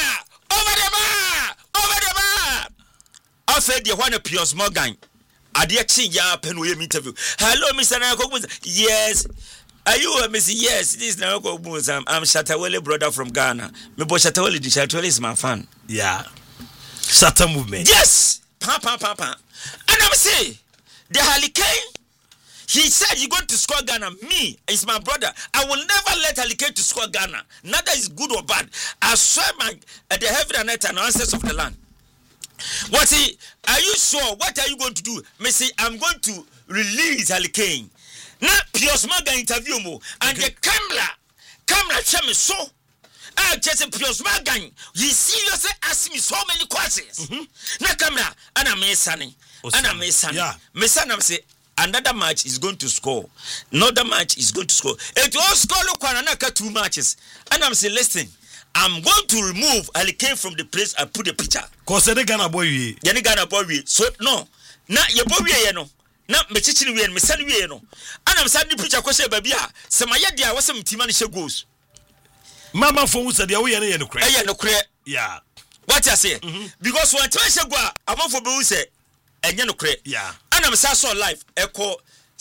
bar afede ho na Piers Morgan ade chi ya pen we interview hello Mr. Nakobu yes are you Mr. Yes this is Nakobu I'm Shatawale brother from Ghana me bo Shatawale di Shatawale is my fan yeah Shatta movement yes pa and I'm say the Hurricane he said you're going to score Ghana. Me is my brother. I will never let Hurricane to score Ghana. Neither is good or bad. I swear at the heaven and earth and ancestors of the land. What see? Are you sure? What are you going to do? Me say I'm going to release Hurricane. Now Piers Morgan interview mo and the camera show me so. I just Piers Morgan. He seriously asked me so many questions. Now camera and I'm listening. And I'm listening. Yeah. Me son I'm say. Another match is going to score. Another match is going to score. It will score look another 2 matches. And I'm saying, listen, I'm going to remove Hurricane from the place and put the picture. Cause they Ghana boy we. Ghana boy we. So no. Na your boy we no. Na me chichi we and me send we no. And I'm sending picture question baby ah. Semaya dia was some team she goes. Mama for who said we no no credit. No credit. Yeah. What you say? Because when try go am for be say enye no credit. Yeah. And I'm saw live echo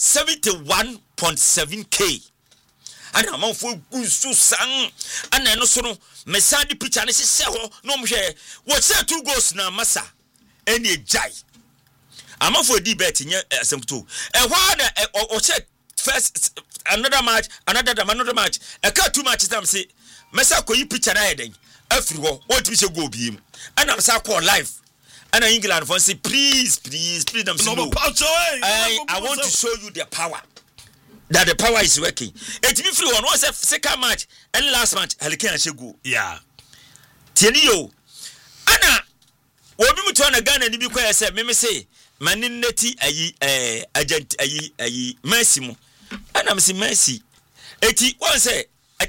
71.7k. And I'm for so sang and no so no me send the picture and say no mo hwe what say 2 goals na masa any jai. I'm for debate in asem to. E wha na o check first another match e ka 2 matches am say mesa koyi picture na heden afri ho o timi se go bi im and I'm say call live. And England for say please them say no. I want to show you the power. That the power is working. It be free one was a second match and last match Hurricane go. Yeah. Tieni yo. Ana obi mu to na Ghana ni bi kwa say me say manineti agent Messi mu. Ana me say Messi. Eti one say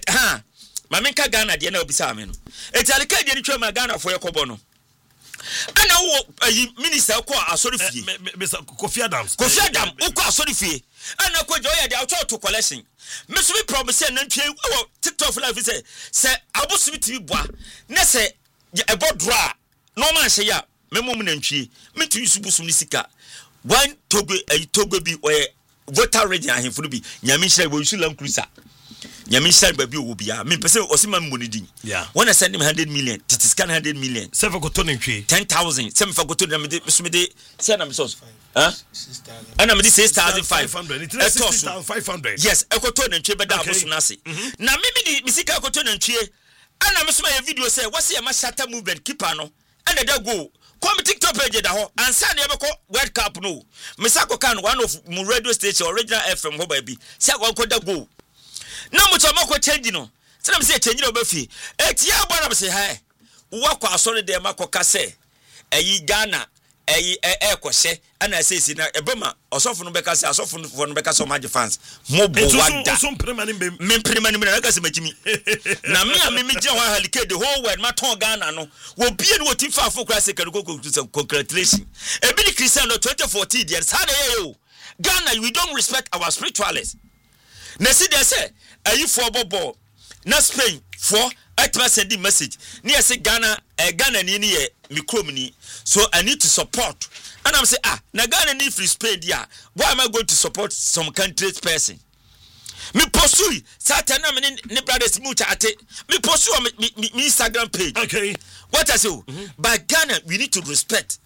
ma menka Ghana de na obi sa me no. Eti Hurricane de ni twa ma Ghana for yakobo no. And now, Minister Asori Fee, Mr. Kofi Adams, uko Asori Fee, and I could joy the auto to collection. Mr. We promise and then TikTok life is say, I was with you, boy. Nesse, about draw. No man say, ya, me moment and she, me to use Busumisica. One Togo, a Togo be where voter ready and him for be Yamisha will shoot Lam Cruiser. Yamisha baby will be a me person Osima Munidi. Yeah. When I send him 100 million, it is 100 million. 7 for 10,000. 7 for go to them. Send them source. Huh? And I'm 6,500. 6,500. Yes, I got to and tree, but that was Nasi. Now maybe the Missika got to and tree. And I'm a video say, what's the Mashata movement? Keep on. And they go. Come TikTok page da ho ansa na yebeko World Cup no. Misako kan one of mu radio station original FM ho baby. Say go go. Na mo chama ko change no. Say na me say change no ba fi. Etia agba na me say hi. Wo kwa asori de makoka say. Eyi Ghana eyi ekose ana say si na ebema osofo no beka say asofo no beka so magi fans. Mo bo wada. So prema ni me prema ni me na ka say magimi. Na me a me gye ho Hurricane the whole world ma ton Ghana no. Wo bie no ti fa fo kra say congratulations. Ebi ni Christian no 2014 there say yo. Ghana we don't respect our spiritualists. Na see they say ayi for bobo na Spain for atma sending message near say Ghana ni ye mikrom ni so I need to support and I'm say na Ghana ni free Spain dia why am I going to support some country's person me pursue satan na me ne brothers mu chat me pursue me Instagram page okay what I say but Ghana we need to respect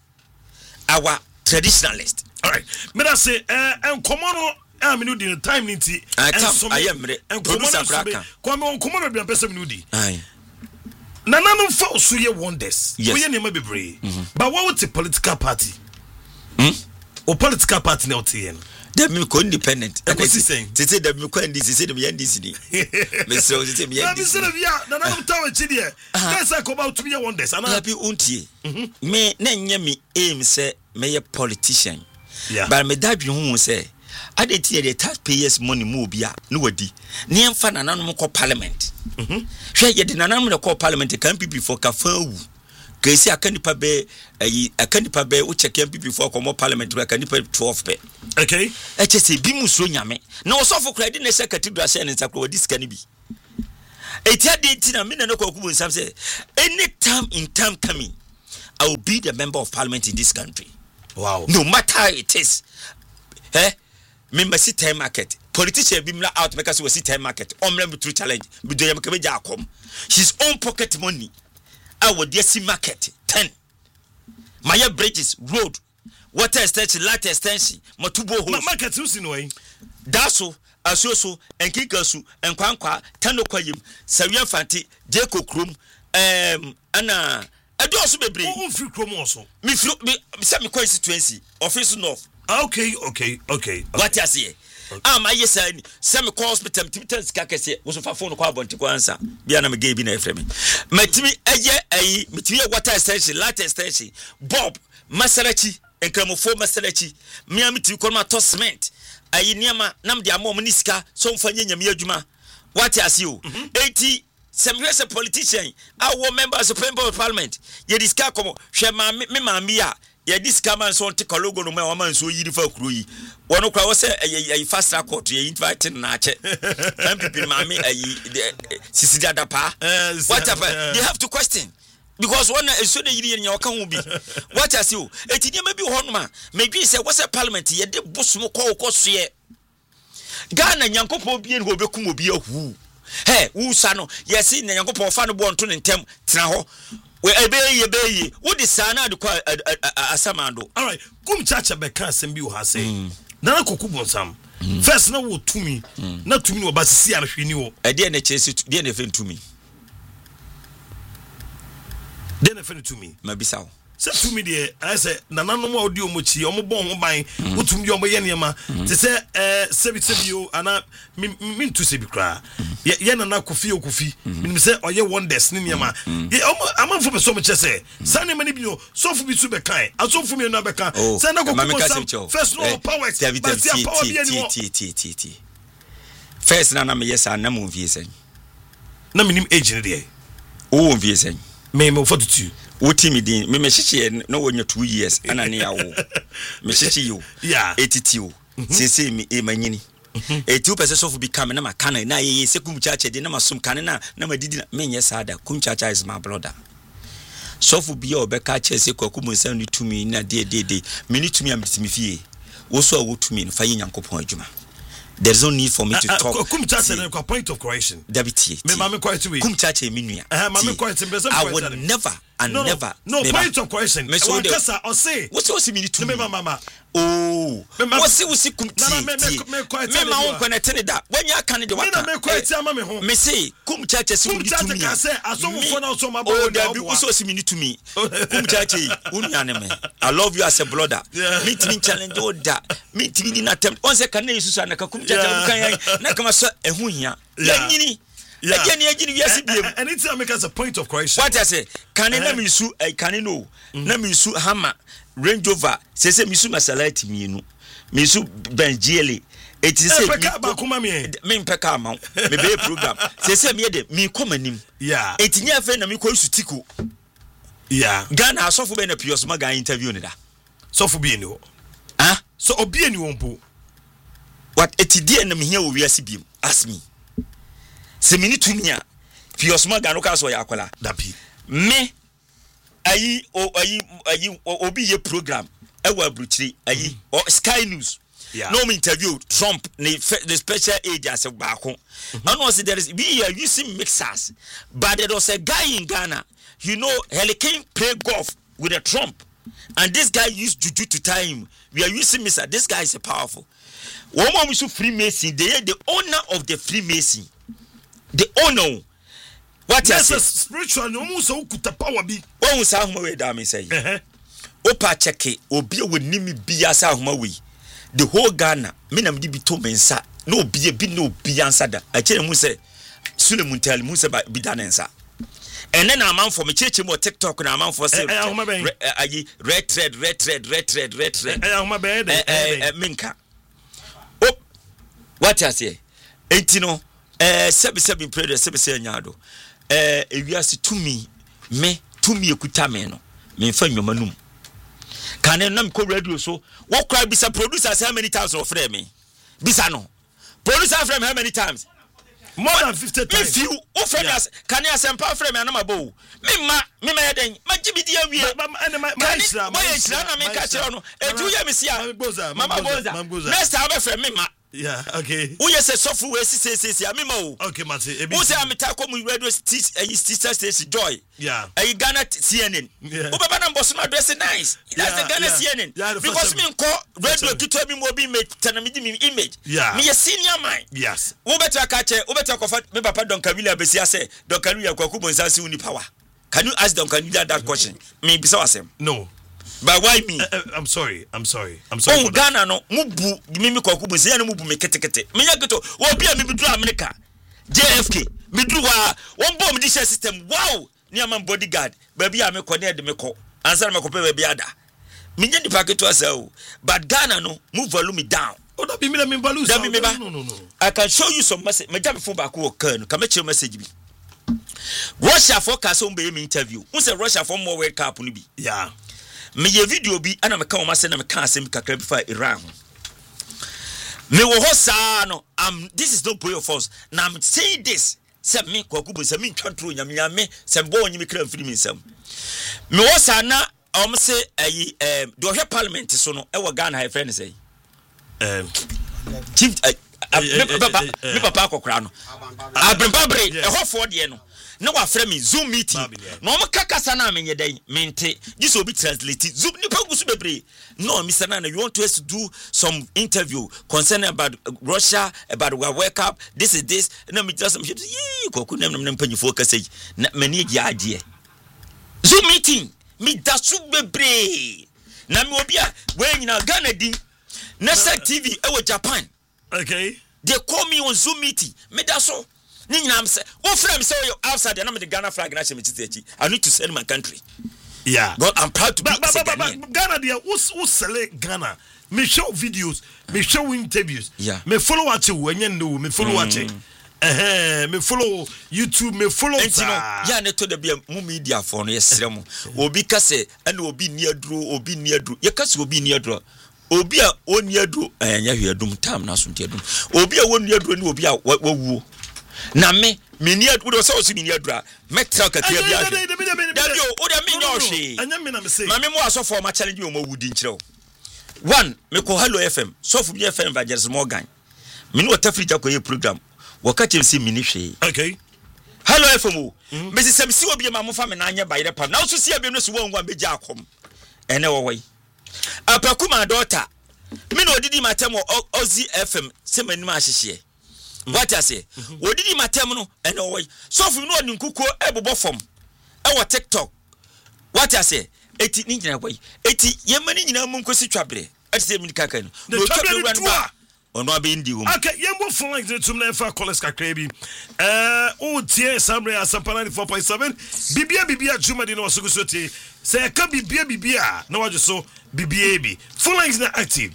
our traditionalists all right me that say enkomo I mean, the time niti. I am ready. And producer Braka. Come on, be a person nudi. Aye. Nana for suye wonders. Yes. We never be brave. But what was the political party? Or political party now TN? They be independent. And what is saying? They say that we can this. They say we end this. Mr. They say we end this. Nana tawe chidi. Guys, I come out to be a wonders. And I be unti. Me, ne me aim say me a politician. Yeah. But me that you say. I did hear the taxpayers' money move ya, no wadi. Near fan and animal call parliament. Share yet in an animal call parliament can be before Kafu. Casey, I can't pay a candy pay which I can be before Como parliament where I can pay 12 pay. Okay, HSC Bimus Runyame. No, so for credit, a secretary and Sacro, this can be. A date in a minute, no some say, any time in time coming, I will be the member of parliament in this country. Wow. No matter how it is. Member see time market. Politician be out make us see time market. Omlem through challenge. Be do yam kebeja akom. His own pocket money. I would see market 10. Maya bridges, road, water extension, light extension, matubo holes. Market who's in way. Daso, Asoso, and Kikasu, and Kwankwa, Tano Kwayim, Savian Fanti, Jeko Krum, Anna. I do also be brave. Who free chrome also? Me semi constituency, Office North. Okay. What you say? I yes, semi hospital, Timitans Kakase, was a phone call to go answer. Biana gave in a frame. My Timmy, a water extension, light extension, Bob, Masarachi, and Cramofo Masarachi, Miami to call my toss cement. I near Nam de Amo Miniska, so funny Yamia. What you see? 80. Some years a politician, our members of parliament. Ye disca como, Shema Mimamia, ye discaman son to Cologo no man so you for Crui. One of us a fast court, ye invited Nache. And people, mammy, a Sisida Pa. Whatever, you have to question. Because one is so the in your can be. What as you? It may be one man. Maybe say, what's a parliament? Ye de Busmo cost ye. Ghana Yanko be and will become be a who. Hey, who sano? Yes, in the young people fan born to them. Traho. We obey. What is Sana to call a Samando? All right, come chacha beka sembi has say. Nana kukubo sam. First, no wood to me, not to me, but see, I knew. I didn't chase it, didn't offend to me. Then offend to me, maybe so. Say to me, dear, I said, Nana no more do much, or more born by what to me, Yama. They say, Sebio, and I mean to say, cry. Yet, and I could feel coffee. Me say, or you want destiny, Yama. I'm for so much. I say, Sunny many people, so for me to be kind. I saw for me another car. Oh, send a first no power. First, Nana, yes, I am moving. No minimum agent there. Oh, VSN. May move 42. What me din me mehyeche no when you 2 years ana ne yawo mehyeche you yeah 82 say me e manyini 82% of become na makana na ye sekum chacha de na masom kane na madidi me nye sada kum chacha is my brother so for be obeka che se kwaku monsan ni tumi na de me ni tumi am bitimi fie wo so wo tumi no fa ye nyankopon adwuma. There's no need for me to talk. Kum chacha na point of correction. David me mama quite we. Kum chacha minua. Mama quite I would never and never. No point of correction. Me so kasa or say. What's me to me mama. Oh. What's kum chacha. Me ma won connect that. When you can do what? Me quite ama me ho. Me say kum chacha si me to me. Kum chacha say aso for na so mabo. Oh, there be also si me to me. Kum chacha unyane me. I love you as a brother. Me to challenge all that. Me to be in attempt. Once can you so na kum chacha na kama so ehu hia. Yanyini. Anytime make us a point of correction. What I say, can I me su can I know? Na me su hammer, Range Rover, say me su masalati me no. Me su Benjele. It is say me peka ma. Me be program. Say me de me come anim. Yeah. It nya fe na me ko su tiko. Yeah. Ghana asofo be na pios ma ga interview ni da. Sofo be ni wo. Ah? So obi ani wo mpo. What it die na me hia wo wiase biem. Ask me. Se mini tumia fiosma gano ka so ya akwala dapi me ayi obi ye program ewa bruchiri ayi or Sky News no me interview Trump the special aid as a baako and was there is we are using mixers but there was a guy in Ghana Helican play golf with a Trump and this guy used juju to tie him. We are using mixer. This guy is powerful. One more we should Freemason. They are the owner of the Freemason. The owner. What yes, is spiritual? No more so kuta power be. One was how we damn say. Opa cheke obi we nimi biya sa homa we. The whole Ghana. Me na mdi bi to mensa. No biye bi no biya answer da. I tell mu say Sule Muntel mu say bi danensa. And then a man for me church more TikTok na man for say red thread. Minka. What I say? Etino, sebi prayer, sebi nyado. Ewiase to me ekutameno. Me fa nyomanum. Can nam ko radio so. What cry bisa producers how many times of frame me? Bisa no. Producer frame how many times? More than 50 times. If you offer us, can you send power frame and I'm a bow? Me heading, my Jimmy dear, we are next time I frame me. Yeah, okay. Who is a software says, Mimo. Okay, Matty. Who say I'm a taco with radio teacher station joy. Yeah. A Ghana CNN. Yeah. Ubana Boston address nice. That's the Ghana CNN. Yeah, because me call radio to tell me more be made Tanamidi image. Yeah. Me a senior mind. Yes. Ubeta catch Ubeta Kofat, me papa Don Camilla Bessia say, Don Camilla Kwakubo Sassi Uni power. Can you ask Don Camilla that question? Me besawasem. No. But why me? I'm sorry. Oh, Ghana no mubu mimi kwakubu se ya no mubu me ketekete. Me yageto obi a me bidu America. JFK me du wa won bomb this system. Wow! Ni am bodyguard. Baby a me kone de me ko. Answer me ko pe baby ada. Me nya di packet to asau. But Ghana no move volume down. Oh, that be me value. No. I can show you some message. Me jam phone back wo kan. Ka me che message bi. Russia forecast on be me interview. Who say Russia for more World Cup no bi. Yeah. Me ye video bi ana me ka o ma se na me ka asem kakra bi fa Iran. Me wo ho sa no this is no play of force. Now I'm saying this. Say me kwakubo say me ntwantro nyame say bo onyi me kra mfiri me nsam. Me wo sa na o me say do he parliament so no e wo Ghana ha friend say. Chief me papa akokra no. Abrembabre e ho fo de no. No wa frame me Zoom meeting. No mo kakasa na menye den mente. This will be translated. Zoom ni pagusu bebre. No, Mr. Nana, you want to us to do some interview concerning about Russia, about our World Cup. This is this. No, me just some shit. Yee, koku nem penyi focus say. Na mani agye. Zoom meeting. Me dasu bebre. Na me obi a we nyina Ghana di. Nasa TV e Japan. Okay. They call me on Zoom meeting. Me daso. Ninam say, "Oh, friend, say you outside. I'm the Ghana flag. I need to send my country." Yeah, but I'm proud to be Ghana. There, who select Ghana? Me show videos, me show interviews. Yeah, me follow what you when you know. Me follow what you. Me follow YouTube. Me follow. Yeah, ne to the be a media for no yes. Obi kase and obi near draw. You kase obi near draw. Obi a on near draw. Anya here dum tam na sunti dum. Obi a on near draw. Obi a wo. Na me near would also see me near dra. Metra Katia. Dabio, or the mean yoshi. And then I'm saying, Mammy was so for my challenge you more wooden show. One, me call Hello FM, so for me FM by just more gang. Me no Taffy Jacko program. Wakati see minishi. Okay. Hello FM. Mrs. MC will be a mamma family by the pub. Now to see a business one be Jackom. And no way. A Pakuma daughter. Me no did my time Ozzy FM, Semen Mashi. What I say? What did my terminal and away? So if you know Nkuko Ebo from our TikTok. What I say? 80 ninja away. 80 Yemani in a Munkosi Trabre. At the Minkakan. No trouble or no being due. Okay, Yambo for like the Tumna for Koleska Krabi. Oh, dear, Samria Sampanani 4.7. Bibia Juma dino Sugusuti. Say I can't be Bibia. No, I just saw BBAB. Full lines not active.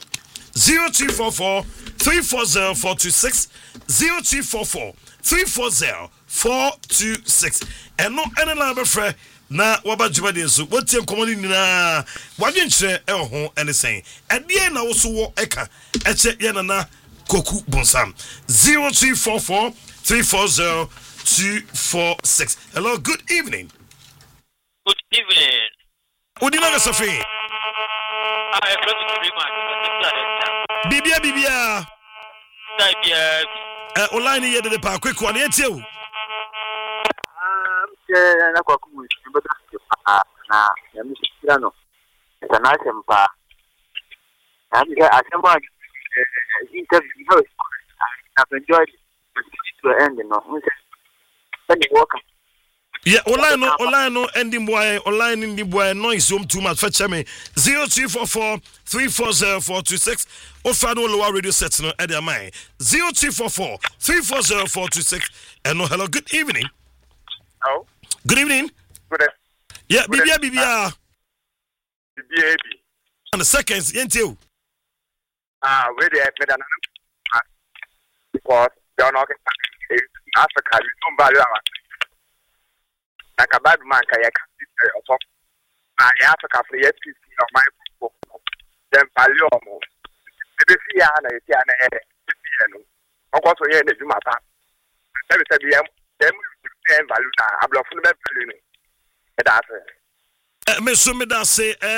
0244 340 426 0244 340 426 and no any number friend na waba jumadi so what team common na wadwenche e ho ene sen ade na wo so wo eka eche ye na koku bonsam 0244 340 246. Hello, good evening. Good evening. Udina Sophie. I am from Bibia. Online here the park quick one yet you. Na kwa kumu na ya mishikirano international pa na asema interview I've enjoyed to end no yeah, online ending boy, online in the boy noise zoom too much fetch me 0244 340 426 or find all our radio sets no at their mind 0244 340 426 and no hello, good evening. Oh, good evening. Good. Yeah, Bibia. And the seconds, ain't you? Where they because they are not Africa, you don't value our like a bad man, I can't see or talk. I Africa for the FCC of my book, then value almost. The Fiana is here, of course, we are in the Juma. Let me say, them value, I'm not full of value. That's it. Mesumida say